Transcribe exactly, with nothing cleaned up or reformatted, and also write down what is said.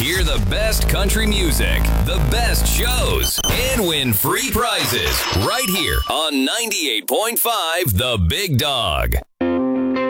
Hear the best country music, the best shows, and win free prizes right here on ninety-eight point five The Big Dog.